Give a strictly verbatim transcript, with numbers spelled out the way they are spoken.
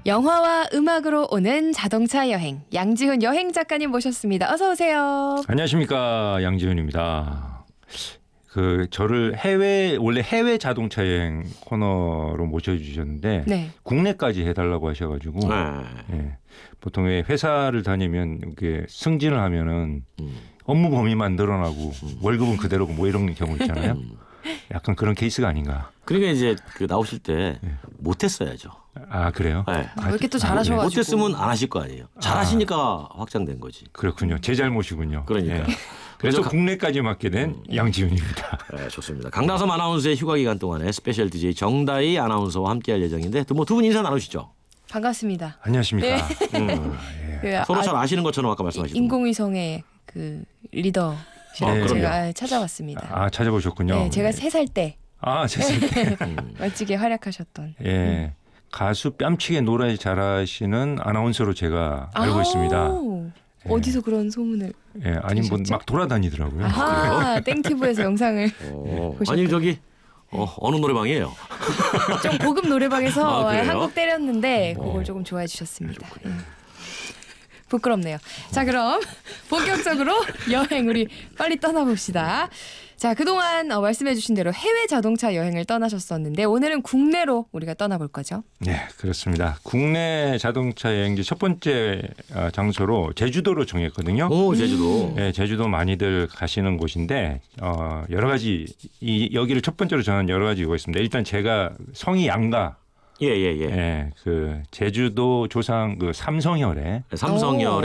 영화와 음악으로 오는 자동차 여행, 양지훈 여행 작가님 모셨습니다. 어서 오세요. 안녕하십니까, 양지훈입니다. 그 저를 해외 원래 해외 자동차 여행 코너로 모셔주셨는데 네. 국내까지 해달라고 하셔가지고 네. 예, 보통 왜 회사를 다니면 이게 승진을 하면은 음. 업무 범위만 늘어나고 음. 월급은 그대로고 뭐 이런 경우 있잖아요. 음. 약간 그런 케이스가 아닌가. 그러니까 이제 그 나오실 때 네. 못했어야,죠 아 그래요? 네. 아, 왜 이렇게 또 아, 잘하셔가지고. 못했으면 안 하실 거 아니에요. 잘하시니까 확장된 거지. 그렇군요. 제 잘못이군요. 그러니까. 예. 그래서 가- 국내까지 맡게 된 음. 양지훈입니다. 네, 좋습니다. 강다솜 아나운서의 휴가 기간 동안에 스페셜 디제이 정다희 아나운서와 함께할 예정인데 뭐 두 분 인사 나누시죠. 반갑습니다. 안녕하십니까. 음. 그 서로 아, 잘 아시는 것처럼 아까 말씀하셨던 인공위성의 그 리더 아, 제가 그럼요. 찾아왔습니다. 아 찾아보셨군요. 네, 제가 세 살 때 아 세상에. 음. 멋지게 활약하셨던. 예. 가수 뺨치게 노래 잘하시는 아나운서로 제가 알고 있습니다. 아우, 어디서 그런 소문을? 예, 아니 뭐 들으셨죠? 막 돌아다니더라고요. 아하, 땡튜브에서 영상을 어, 보셨군요. 아니 저기 어, 어느 노래방이에요? 좀 고급 노래방에서 아, 그래요? 한곡 때렸는데 어. 그걸 조금 좋아해 주셨습니다. 예. 부끄럽네요. 자, 그럼 본격적으로 여행 우리 빨리 떠나봅시다. 자, 그동안 어, 말씀해주신 대로 해외 자동차 여행을 떠나셨었는데 오늘은 국내로 우리가 떠나볼 거죠. 네, 그렇습니다. 국내 자동차 여행지 첫 번째 어, 장소로 제주도로 정했거든요. 오 제주도. 예, 제주도 많이들 가시는 곳인데 어, 여러 가지 이 여기를 첫 번째로 저는 여러 가지 이유가 있습니다. 일단 제가 성이 양가. 예예예. 예, 예. 예, 그 제주도 조상 그 삼성혈에 삼성열